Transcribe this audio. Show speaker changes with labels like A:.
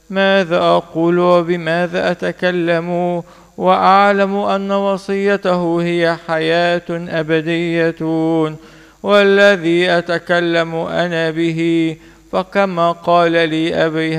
A: ماذا أقول وبماذا أتكلم، وأعلم أن وصيته هي حياة أبدية، والذي أتكلم أنا به فكما قال لي أبي